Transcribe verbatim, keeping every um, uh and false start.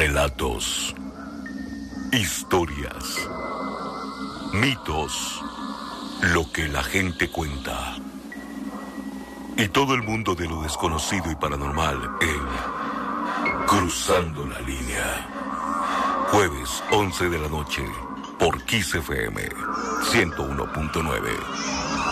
Relatos, historias, mitos, lo que la gente cuenta. Y todo el mundo de lo desconocido y paranormal en Cruzando la Línea. Jueves, once de la noche, por Kiss F M ciento uno punto nueve.